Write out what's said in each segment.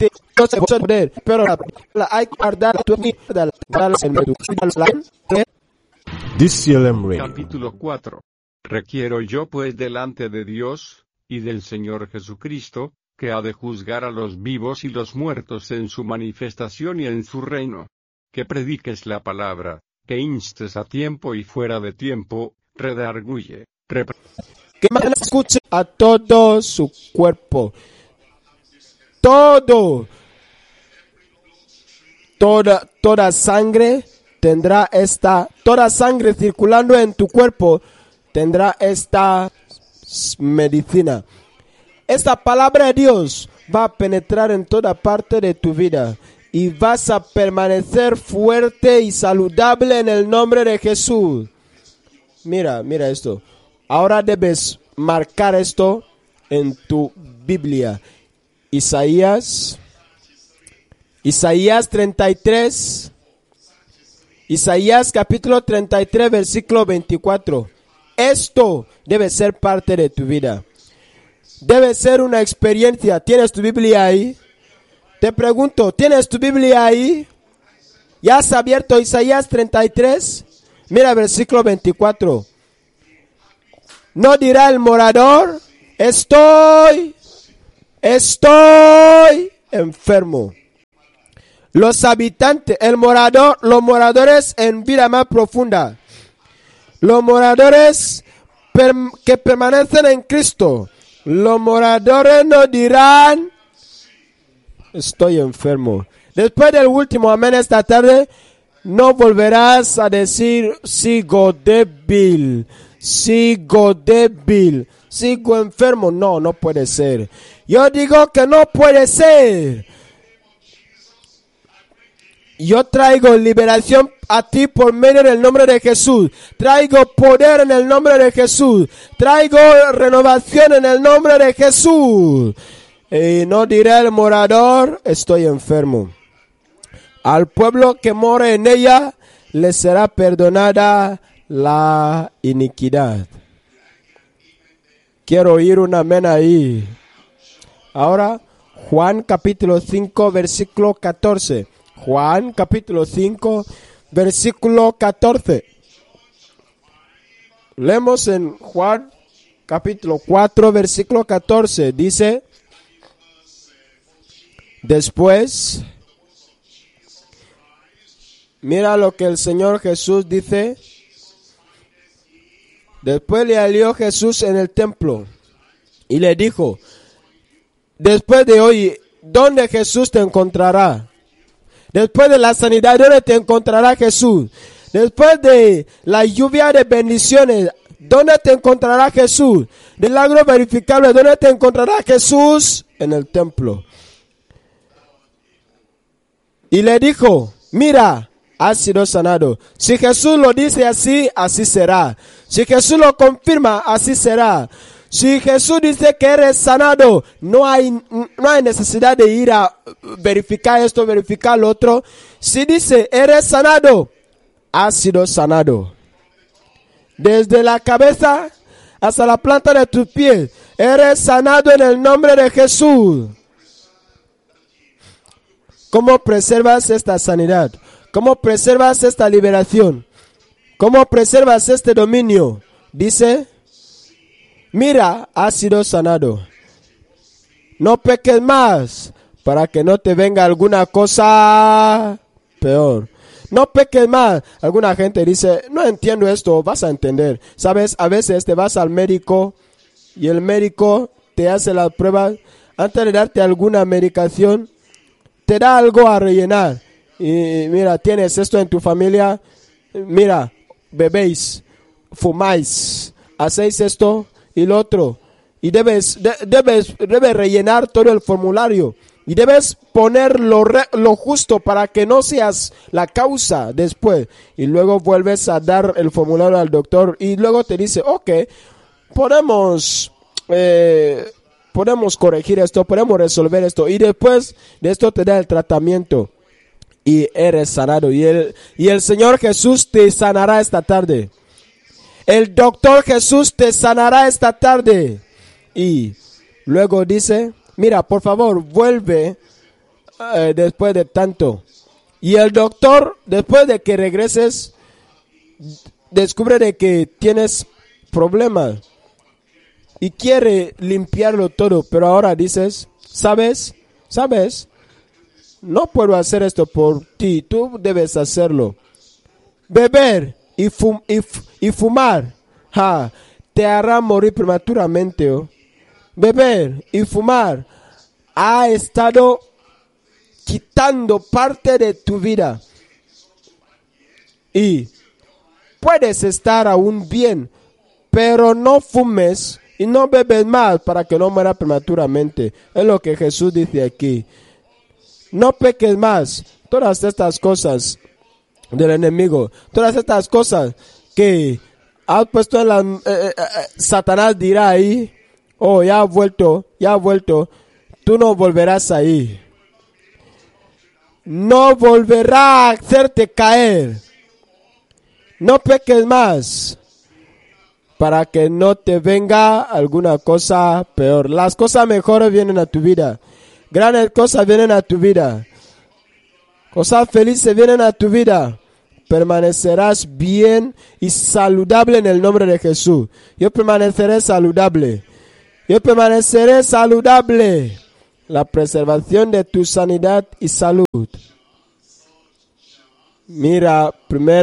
poder, pero hay que guardar tu vida. DCLM Radio. Capítulo 4. Requiero yo pues delante de Dios, y del Señor Jesucristo, que ha de juzgar a los vivos y los muertos en su manifestación y en su reino, que prediques la palabra, que instes a tiempo y fuera de tiempo, redarguye, que más escuche a todo su cuerpo. Toda sangre tendrá toda sangre circulando en tu cuerpo tendrá esta medicina. Esta palabra de Dios va a penetrar en toda parte de tu vida y vas a permanecer fuerte y saludable en el nombre de Jesús. Mira esto. Ahora debes marcar esto en tu Biblia. Isaías 33. Isaías capítulo 33, versículo 24. Esto debe ser parte de tu vida. Debe ser una experiencia. ¿Tienes tu Biblia ahí? Te pregunto, ¿tienes tu Biblia ahí? ¿Ya has abierto Isaías 33? Mira versículo 24. No dirá el morador, estoy enfermo. Los habitantes, los moradores en vida más profunda. Los moradores que permanecen en Cristo. Los moradores no dirán, estoy enfermo. Después del último amén esta tarde, no volverás a decir, sigo débil, sigo enfermo. No puede ser. Yo digo que no puede ser. Yo traigo liberación a ti por medio del nombre de Jesús. Traigo poder en el nombre de Jesús. Traigo renovación en el nombre de Jesús. Y no dirá el morador, estoy enfermo. Al pueblo que mora en ella, le será perdonada la iniquidad. Quiero oír un amén ahí. Ahora, Juan capítulo 5, versículo 14. Juan capítulo 5, versículo 14. Leemos en Juan capítulo 4, versículo 14. Dice, después, mira lo que el Señor Jesús dice. Después le halló Jesús en el templo y le dijo, después de hoy, ¿dónde Jesús te encontrará? Después de la sanidad, ¿dónde te encontrará Jesús? Después de la lluvia de bendiciones, ¿dónde te encontrará Jesús? Milagro verificable, ¿dónde te encontrará Jesús? En el templo. Y le dijo, mira, has sido sanado. Si Jesús lo dice así, así será. Si Jesús lo confirma, así será. Si Jesús dice que eres sanado, no hay necesidad de ir a verificar esto, verificar lo otro. Si dice, eres sanado, has sido sanado. Desde la cabeza hasta la planta de tus pies, eres sanado en el nombre de Jesús. ¿Cómo preservas esta sanidad? ¿Cómo preservas esta liberación? ¿Cómo preservas este dominio? Dice, mira, has sido sanado. No peques más para que no te venga alguna cosa peor. No peques más. Alguna gente dice, no entiendo esto, vas a entender. Sabes, a veces te vas al médico y el médico te hace las pruebas. Antes de darte alguna medicación, te da algo a rellenar. Y mira, tienes esto en tu familia. Mira, bebéis, fumáis, hacéis esto y lo otro. Y debes rellenar todo el formulario. Y debes poner lo justo para que no seas la causa después. Y luego vuelves a dar el formulario al doctor. Y luego te dice, ok, podemos corregir esto, podemos resolver esto. Y después de esto te da el tratamiento. Y eres sanado. Y el Señor Jesús te sanará esta tarde. El doctor Jesús te sanará esta tarde. Y luego dice, mira, por favor, vuelve después de tanto. Y el doctor, después de que regreses, descubre de que tienes problemas y quiere limpiarlo todo, pero ahora dices, ¿sabes? No puedo hacer esto por ti, tú debes hacerlo. Beber y fumar te hará morir prematuramente. ¿Oh? Beber y fumar ha estado quitando parte de tu vida. Y puedes estar aún bien, pero no fumes y no bebes más para que no muera prematuramente. Es lo que Jesús dice aquí. No peques más. Todas estas cosas del enemigo, todas estas cosas que has puesto en la... Satanás dirá ahí, oh, ya ha vuelto, tú no volverás ahí. No volverá a hacerte caer. No peques más para que no te venga alguna cosa peor. Las cosas mejores vienen a tu vida. Grandes cosas vienen a tu vida. Cosas felices vienen a tu vida. Permanecerás bien y saludable en el nombre de Jesús. Yo permaneceré saludable. La preservación de tu sanidad y salud. Mira,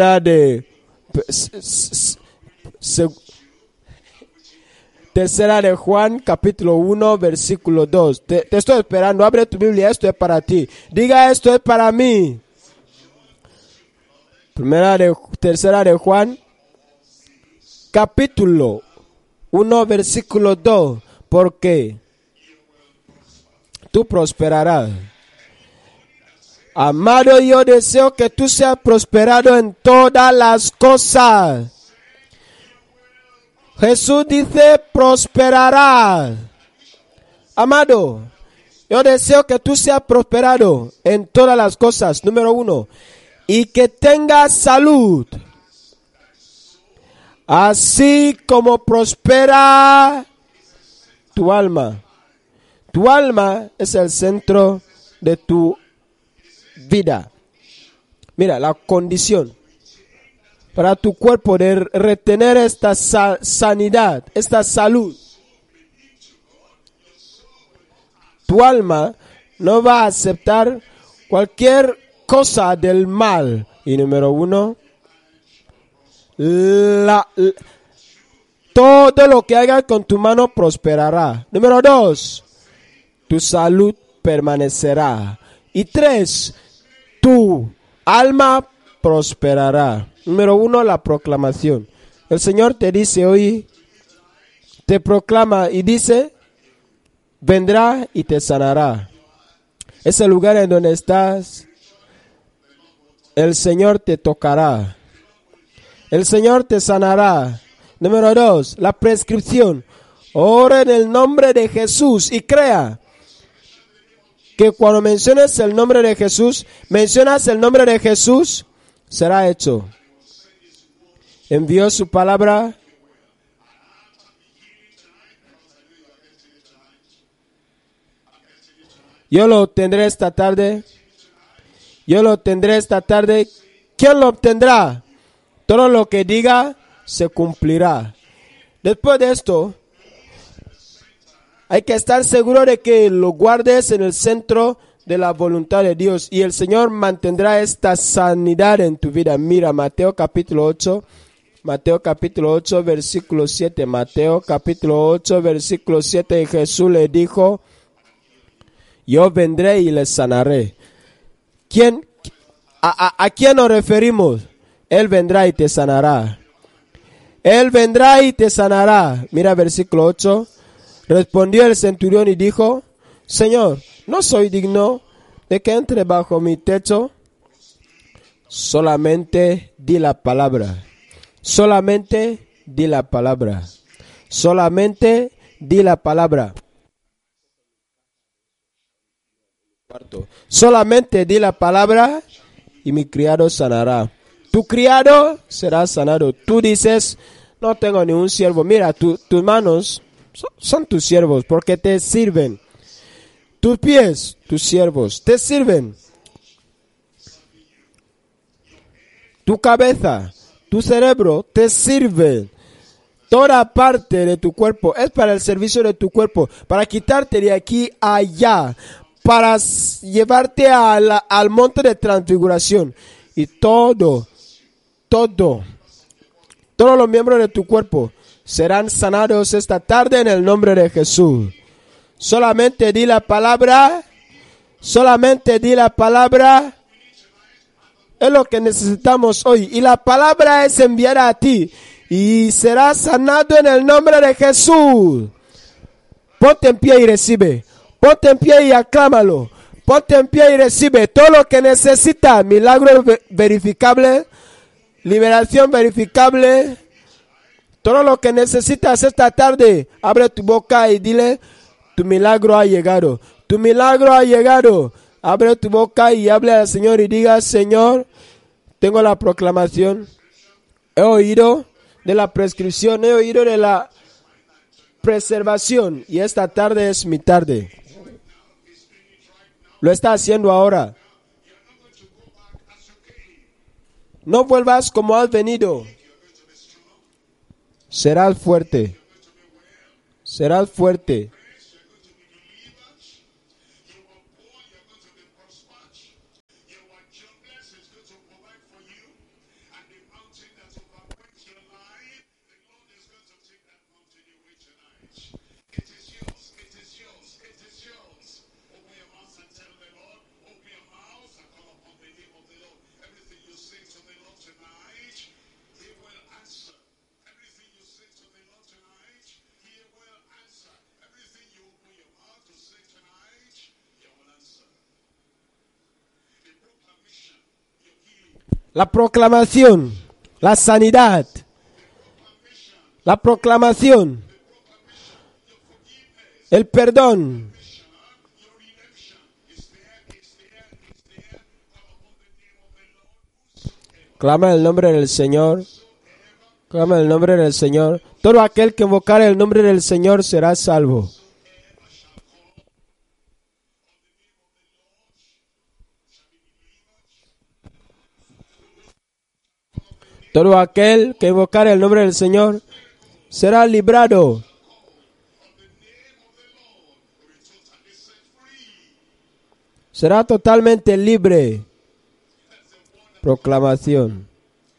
Tercera de Juan, capítulo 1, versículo 2. Te estoy esperando. Abre tu Biblia. Esto es para ti. Diga, esto es para mí. Tercera de Juan, capítulo 1, versículo 2. Porque tú prosperarás. Amado, yo deseo que tú seas prosperado en todas las cosas. Jesús dice, prosperarás. Amado, yo deseo que tú seas prosperado en todas las cosas. Número 1. Y que tengas salud. Así como prospera tu alma. Tu alma es el centro de tu vida. Mira, la condición para tu cuerpo de retener esta sanidad, esta salud. Tu alma no va a aceptar cualquier cosa del mal. Y número 1, todo lo que hagas con tu mano prosperará. Número 2, tu salud permanecerá. Y 3, tu alma prosperará. Número 1, la proclamación. El Señor te dice hoy, te proclama y dice, vendrá y te sanará. Ese lugar en donde estás, el Señor te tocará. El Señor te sanará. Número 2, la prescripción. Ora en el nombre de Jesús y crea que cuando mencionas el nombre de Jesús, será hecho. Envió su palabra. Yo lo obtendré esta tarde. ¿Quién lo obtendrá? Todo lo que diga se cumplirá. Después de esto, hay que estar seguro de que lo guardes en el centro de la voluntad de Dios y el Señor mantendrá esta sanidad en tu vida. Mira, Mateo capítulo 8, versículo 7. Mateo capítulo 8, versículo 7. Y Jesús le dijo, yo vendré y les sanaré. ¿A quién nos referimos? Él vendrá y te sanará. Mira versículo 8. Respondió el centurión y dijo, Señor, no soy digno de que entre bajo mi techo. Solamente di la palabra. Solamente di la palabra. Solamente di la palabra y mi criado sanará. Tu criado será sanado. Tú dices, no tengo ni un siervo. Mira, tus manos son tus siervos porque te sirven. Tus pies, tus siervos, te sirven. Tu cabeza, tu cerebro, te sirven. Toda parte de tu cuerpo es para el servicio de tu cuerpo, para quitarte de aquí a allá, para llevarte al monte de transfiguración. Y todos los miembros de tu cuerpo serán sanados esta tarde en el nombre de Jesús. Solamente di la palabra. Es lo que necesitamos hoy. Y la palabra es enviada a ti. Y serás sanado en el nombre de Jesús. Ponte en pie y recibe. Ponte en pie y aclámalo. Ponte en pie y recibe todo lo que necesitas. Milagro verificable. Liberación verificable. Todo lo que necesitas esta tarde. Abre tu boca y dile: tu milagro ha llegado. Tu milagro ha llegado. Abre tu boca y hable al Señor y diga: Señor, tengo la proclamación. He oído de la prescripción. He oído de la preservación. Y esta tarde es mi tarde. Lo está haciendo ahora. No vuelvas como has venido. Serás fuerte. Serás fuerte. La proclamación, la sanidad, la proclamación, el perdón. Clama el nombre del Señor. Clama el nombre del Señor. Todo aquel que invocar el nombre del Señor será salvo. Todo aquel que invocar el nombre del Señor será librado. Será totalmente libre. Proclamación.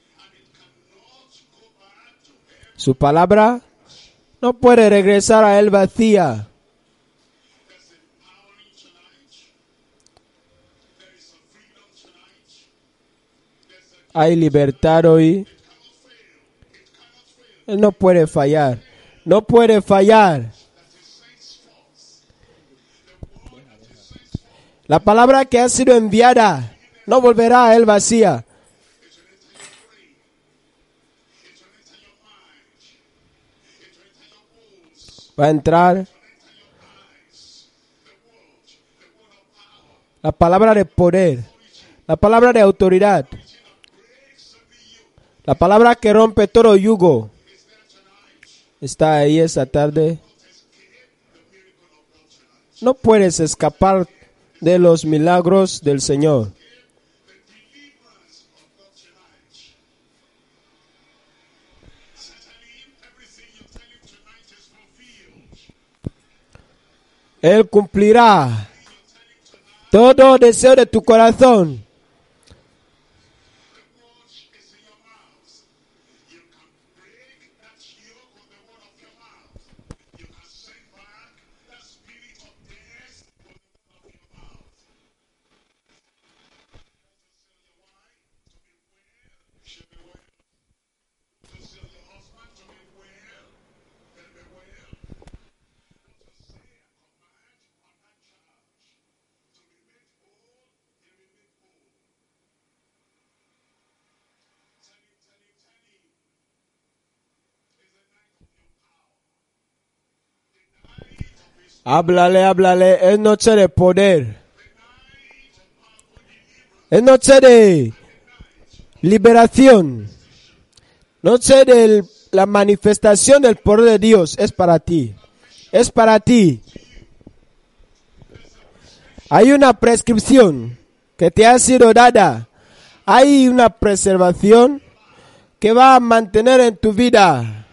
Su palabra no puede regresar a él vacía. Hay libertad hoy. Él no puede fallar. No puede fallar. La palabra que ha sido enviada no volverá a él vacía. Va a entrar la palabra de poder, la palabra de autoridad, la palabra que rompe todo yugo. Está ahí esta tarde. No puedes escapar de los milagros del Señor. Él cumplirá todo deseo de tu corazón. Háblale. Es noche de poder. Es noche de liberación. Noche de la manifestación del poder de Dios. Es para ti. Es para ti. Hay una prescripción que te ha sido dada. Hay una preservación que va a mantener en tu vida